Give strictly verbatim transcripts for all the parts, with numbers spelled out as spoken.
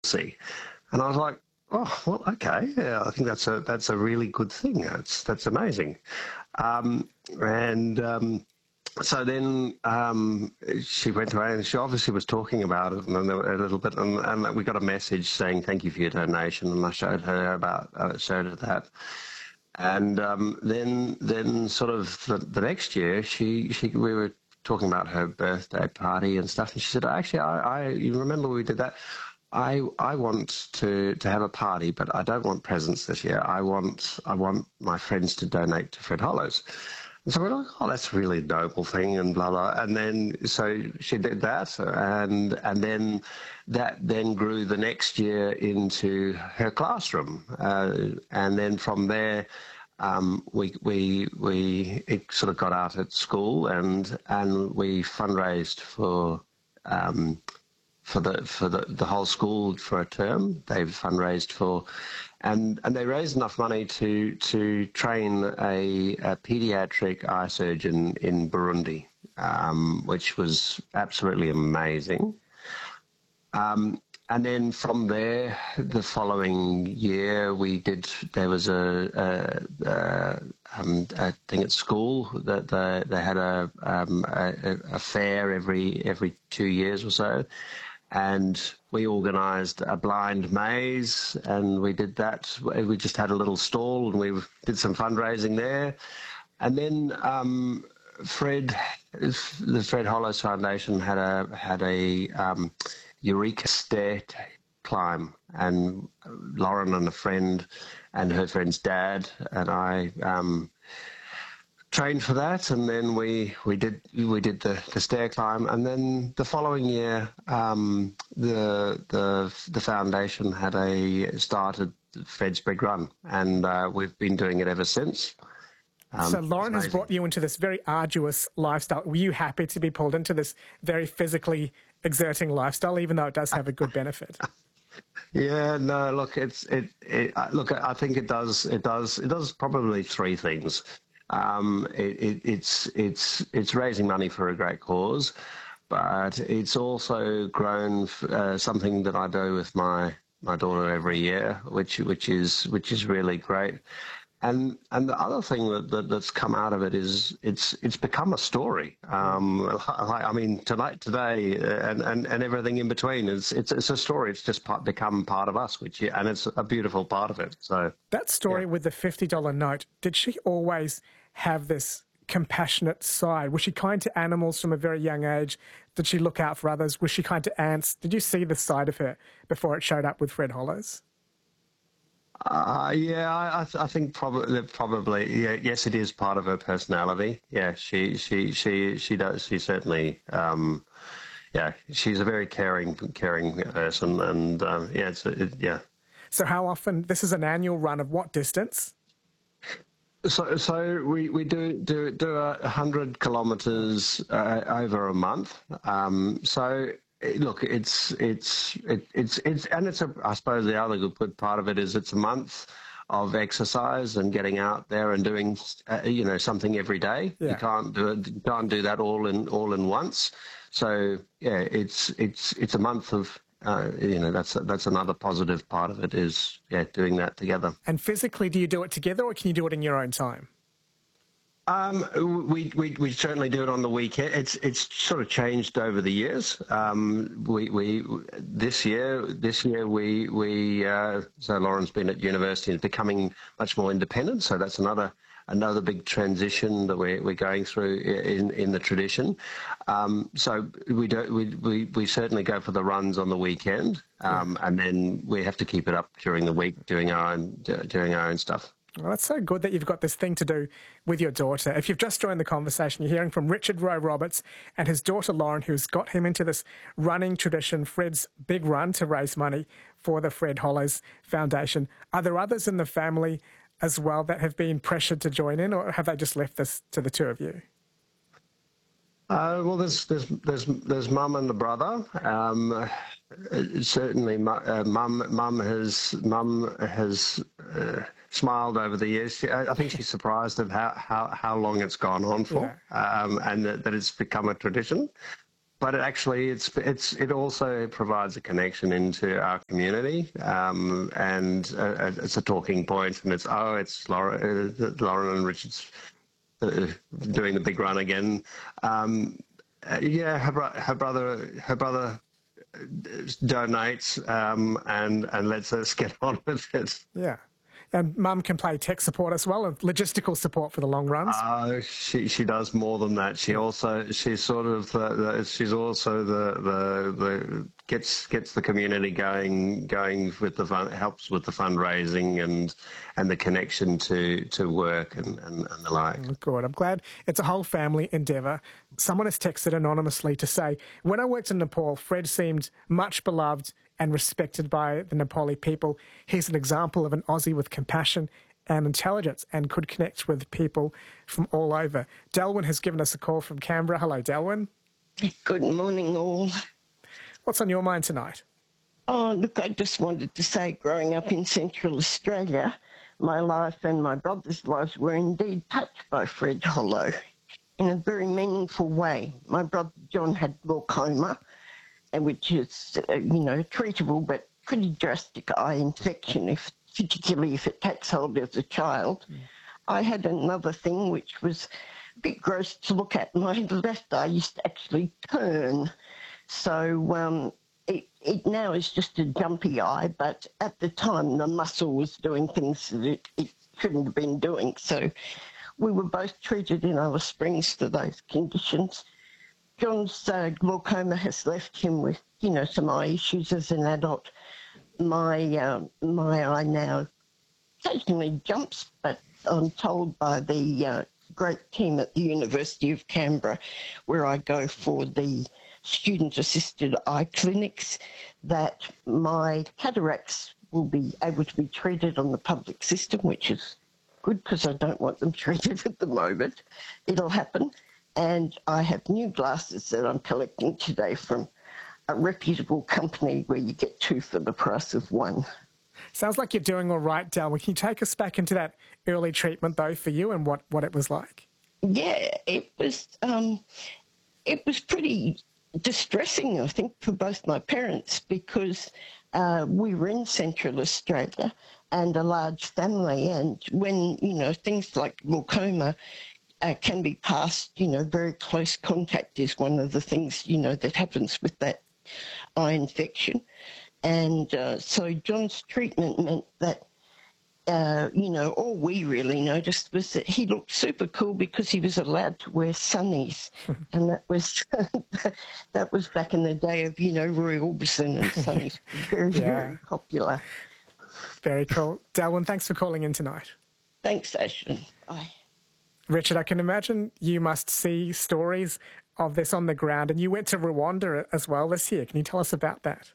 see. And I was like, oh, well, okay, yeah, I think that's a that's a really good thing. That's that's amazing. Um, and um, so then um, she went away, and she obviously was talking about it, and then there were a little bit, and, and we got a message saying thank you for your donation, and I showed her about uh, showed her that. And um, then, then sort of the, the next year, she, she we were talking about her birthday party and stuff, and she said, "Actually, I, I you remember we did that. I I want to, to have a party, but I don't want presents this year. I want I want my friends to donate to Fred Hollows." And so we're like, "Oh, that's a really noble thing," and blah blah. And then so she did that, and and then that then grew the next year into her classroom, uh, and then from there. Um, we we we it sort of got out at school, and and we fundraised for um, for the for the, the whole school for a term. They've fundraised for, and and they raised enough money to to train a, a paediatric eye surgeon in Burundi, um, which was absolutely amazing. Um, And then from there, the following year, we did. There was a, a, a, um, a thing at school that they, they had a, um, a a fair every every two years or so, and we organised a blind maze, and we did that. We just had a little stall, and we did some fundraising there, and then um, Fred, the Fred Hollows Foundation had a had a um, Eureka stair climb, and Lauren and a friend and her friend's dad and I um, trained for that, and then we we did we did the, the stair climb, and then the following year um, the the the foundation had a started Fred's Big Run, and uh, we've been doing it ever since. Um, so Lauren has brought you into this very arduous lifestyle. Were you happy to be pulled into this very physically exerting lifestyle, even though it does have a good benefit? Yeah, no, look, it's it, it. Look, I think it does. It does. It does probably three things. Um, it, it, it's it's it's raising money for a great cause, but it's also grown uh, something that I do with my my daughter every year, which which is which is really great. And and the other thing that, that that's come out of it is it's it's become a story. Um, I, I mean, tonight, today, and, and, and everything in between is it's it's a story. It's just part, become part of us, which and it's a beautiful part of it. So that story yeah. with the fifty dollar note, did she always have this compassionate side? Was she kind to animals from a very young age? Did she look out for others? Was she kind to ants? Did you see the side of her before it showed up with Fred Hollows? Uh, yeah, I, I, th- I think probably, probably, yeah, yes, it is part of her personality. Yeah, she, she, she, she does. She certainly, um, yeah, she's a very caring, caring person, and um, yeah, it's, it, yeah. So, how often? This is an annual run of what distance? So, so we, we do do do a hundred kilometres uh, over a month. Um, so. Look, it's it's it, it's it's and it's a. I suppose the other good part of it is it's a month of exercise and getting out there and doing uh, you know something every day. Yeah. You can't do it. You can't do that all in all in once. So yeah, it's it's it's a month of uh, you know that's that's another positive part of it is yeah doing that together. And physically, do you do it together or can you do it in your own time? Um, we, we we certainly do it on the weekend. It's it's sort of changed over the years. Um, we we this year this year we we uh, so Lauren's been at university and becoming much more independent. So that's another another big transition that we're we're going through in in the tradition. Um, so we do we, we we certainly go for the runs on the weekend, um, and then we have to keep it up during the week doing our own doing our own stuff. Well, that's so good that you've got this thing to do with your daughter. If you've just joined the conversation, you're hearing from Richard Roe Roberts and his daughter Lauren, who's got him into this running tradition, Fred's Big Run, to raise money for the Fred Hollows Foundation. Are there others in the family as well that have been pressured to join in, or have they just left this to the two of you? Uh, well, there's there's there's there's mum and the brother. Um, certainly, uh, mum mum has mum has uh, smiled over the years. She, I think she's surprised at how, how, how long it's gone on for, yeah. um, and that, that it's become a tradition. but it actually it's it's it also provides a connection into our community, um, and uh, it's a talking point, and it's oh, it's Lauren, uh, Lauren and Richard's uh, doing the big run again. Um, uh, yeah, her, bro- her brother, her brother donates, um, and and lets us get on with it. Yeah. And Mum can play tech support as well, and logistical support for the long runs. Uh, she she does more than that. She also she's sort of the, the, she's also the, the the gets gets the community going going with the fun, helps with the fundraising and and the connection to to work and, and, and the like. Good. I'm glad it's a whole family endeavour. Someone has texted anonymously to say, when I worked in Nepal, Fred seemed much beloved and respected by the Nepali people. He's an example of an Aussie with compassion and intelligence and could connect with people from all over. Delwyn has given us a call from Canberra. Hello, Delwyn. Good morning, all. What's on your mind tonight? Oh, look, I just wanted to say, growing up in Central Australia, my life and my brother's lives were indeed touched by Fred Hollow in a very meaningful way. My brother John had glaucoma, which is, uh, you know, treatable but pretty drastic eye infection, if, particularly if it takes hold as a child. Mm. I had another thing which was a bit gross to look at. My left eye used to actually turn. So um, it, it now is just a jumpy eye, but at the time the muscle was doing things that it, it shouldn't have been doing. So we were both treated in Alice Springs for those conditions. John's uh, glaucoma has left him with, you know, some eye issues as an adult. My uh, my eye now occasionally jumps, but I'm told by the uh, great team at the University of Canberra, where I go for the student-assisted eye clinics, that my cataracts will be able to be treated on the public system, which is good because I don't want them treated at the moment. It'll happen. And I have new glasses that I'm collecting today from a reputable company where you get two for the price of one. Sounds like you're doing all right, Delwyn. Can you take us back into that early treatment, though, for you and what, what it was like? Yeah, it was, um, it was pretty distressing, I think, for both my parents because uh, we were in Central Australia and a large family. And when, you know, things like glaucoma Uh, can be passed, you know, very close contact is one of the things, you know, that happens with that eye infection. And uh, so John's treatment meant that, uh, you know, all we really noticed was that he looked super cool because he was allowed to wear sunnies. And that was that was back in the day of, you know, Roy Orbison and sunnies. Very, yeah. very popular. Very cool. Delwyn, thanks for calling in tonight. Thanks, Ashley. Bye. Richard, I can imagine you must see stories of this on the ground, and you went to Rwanda as well this year. Can you tell us about that?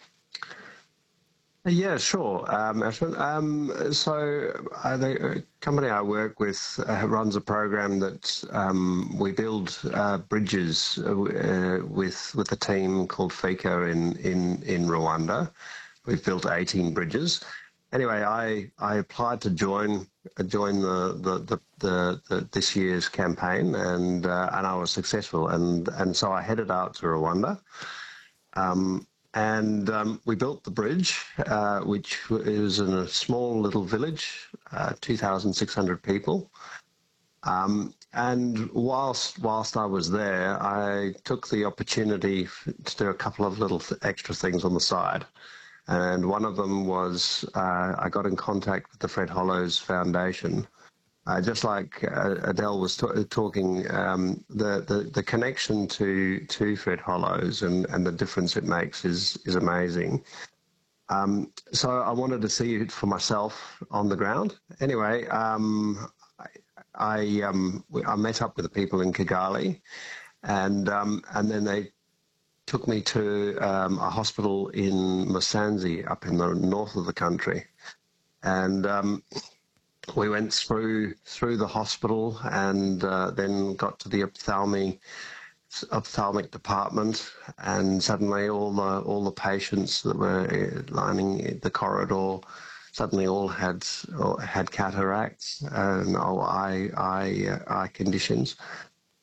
Yeah, sure. Um, um, so uh, the company I work with uh, runs a program that um, we build uh, bridges uh, with with a team called FICO in, in, in Rwanda. We've built eighteen bridges. Anyway, I, I applied to join join the the, the, the, the this year's campaign, and uh, and I was successful, and and so I headed out to Rwanda, um, and um, we built the bridge, uh, which is in a small little village, uh, two thousand six hundred people. Um, and whilst whilst I was there, I took the opportunity to do a couple of little th- extra things on the side. And one of them was uh, I got in contact with the Fred Hollows Foundation. Uh, just like uh, Adele was t- talking, um, the, the, the connection to, to Fred Hollows and, and the difference it makes is, is amazing. Um, so I wanted to see it for myself on the ground. Anyway, um, I, I, um, I met up with the people in Kigali, and um, and then they took me to um, a hospital in Musanze up in the north of the country. And um, we went through through the hospital and uh, then got to the ophthalmic, ophthalmic department, and suddenly all the all the patients that were lining the corridor suddenly all had all had cataracts and oh, eye, eye, uh, eye conditions.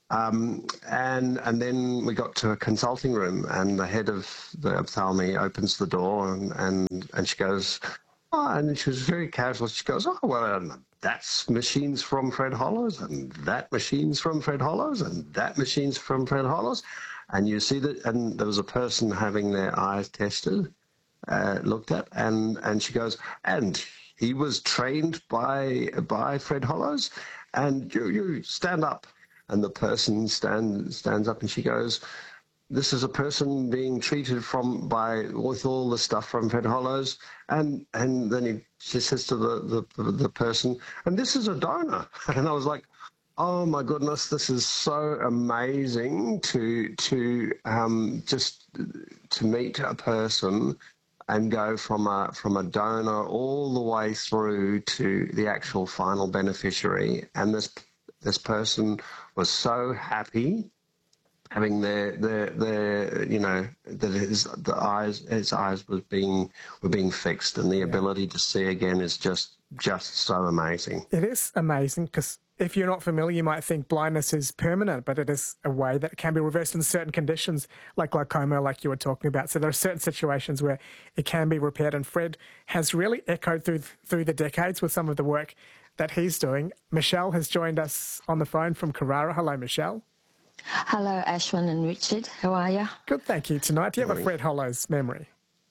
Um, and and then we got to a consulting room, and the head of the ophthalmy opens the door, and, and, and she goes, oh, and she was very casual. She goes, oh, well, um, that's machines from Fred Hollows, and that machine's from Fred Hollows, and that machine's from Fred Hollows. And you see that, and there was a person having their eyes tested, uh, looked at, and, and she goes, and he was trained by by Fred Hollows, and you, you stand up. And the person stand, stands up, and she goes, this is a person being treated from by with all the stuff from Fred Hollows. And and then he, she says to the, the, the person, and this is a donor. And I was like, oh, my goodness, this is so amazing to, to um, just to meet a person and go from a from a donor all the way through to the actual final beneficiary. And this this person was so happy having their their their you know that his the eyes his eyes was being were being fixed, and the yeah. ability to see again is just just so amazing. It is amazing, because if you're not familiar, you might think blindness is permanent, but it is a way that can be reversed in certain conditions, like glaucoma, like you were talking about. So there are certain situations where it can be repaired, and Fred has really echoed through through the decades with some of the work that he's doing. Michelle has joined us on the phone from Carrara. Hello, Michelle. Hello, Ashwin and Richard. How are you? Good, thank you. Tonight, do you have a Fred Hollows memory?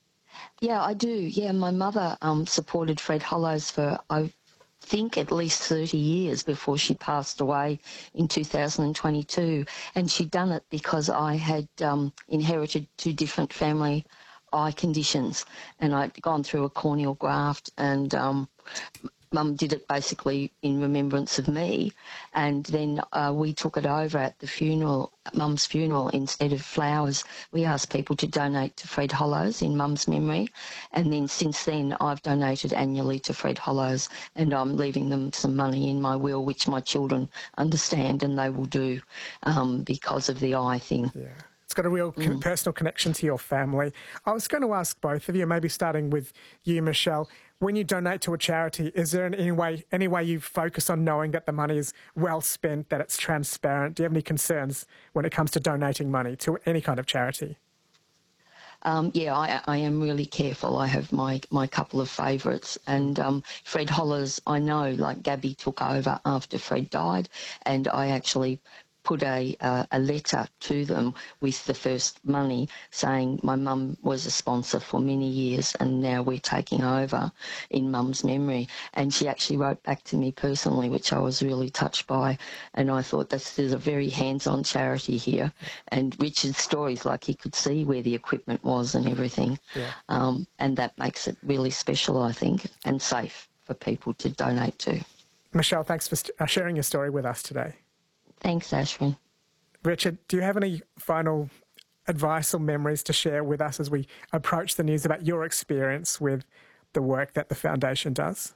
Yeah, I do. Yeah, my mother um, supported Fred Hollows for, I think, at least thirty years before she passed away in two thousand twenty-two. And she'd done it because I had um, inherited two different family eye conditions, and I'd gone through a corneal graft, and um, Mum did it basically in remembrance of me, and then uh, we took it over at the funeral, Mum's funeral. Instead of flowers, we asked people to donate to Fred Hollows in Mum's memory, and then since then I've donated annually to Fred Hollows, and I'm leaving them some money in my will, which my children understand and they will do um, because of the eye thing. Yeah. It's got a real mm. personal connection to your family. I was going to ask both of you, maybe starting with you, Michelle, when you donate to a charity, is there any way, any way you focus on knowing that the money is well spent, that it's transparent? Do you have any concerns when it comes to donating money to any kind of charity? Um, yeah, I, I am really careful. I have my, my couple of favourites, and um, Fred Hollows, I know, like Gabby took over after Fred died, and I actually put a, uh, a letter to them with the first money saying my mum was a sponsor for many years and now we're taking over in Mum's memory. And she actually wrote back to me personally, which I was really touched by. And I thought this is a very hands-on charity here. And Richard's stories, like he could see where the equipment was and everything. Yeah. Um, and that makes it really special, I think, and safe for people to donate to. Michelle, thanks for st- sharing your story with us today. Thanks, Ashwin. Richard, do you have any final advice or memories to share with us as we approach the news about your experience with the work that the Foundation does?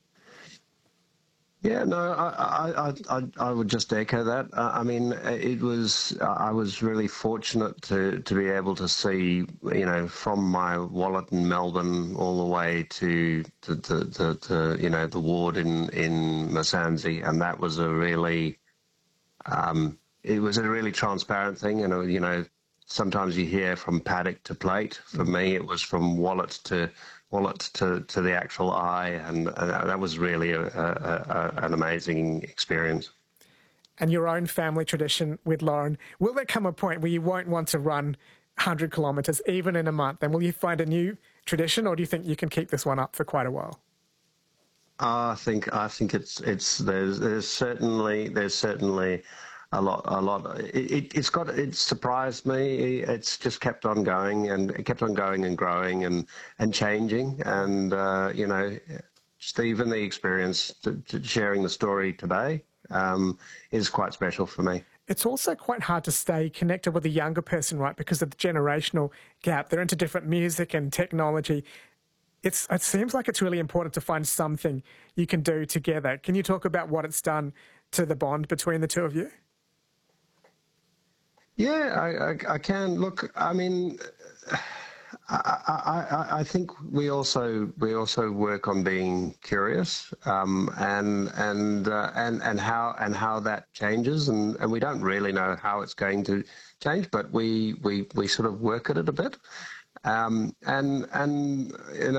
Yeah, no, I, I, I, I would just echo that. Uh, I mean, it was, I was really fortunate to, to be able to see, you know, from my wallet in Melbourne all the way to, to, to, to, to you know, the ward in, in Masanzi. And that was a really, um, it was a really transparent thing. And, you know, sometimes you hear from paddock to plate. For me, it was from wallet to wallet to, to the actual eye, and uh, that was really a, a, a, an amazing experience. And your own family tradition with Lauren, will there come a point where you won't want to run one hundred kilometres even in a month? And will you find a new tradition, or do you think you can keep this one up for quite a while? Uh, I think I think it's it's there's there's certainly there's certainly a lot a lot. It, it it's got it surprised me. It's just kept on going, and it kept on going and growing and and changing. And uh, you know, just even the experience to, to sharing the story today um, is quite special for me. It's also quite hard to stay connected with a younger person, right? Because of the generational gap. They're into different music and technology. It's, it seems like it's really important to find something you can do together. Can you talk about what it's done to the bond between the two of you? Yeah, I, I, I can. Look, I mean, I, I, I think we also we also work on being curious, um, and and uh, and and how and how that changes, and, and we don't really know how it's going to change, but we we, we sort of work at it a bit, um, and and you know.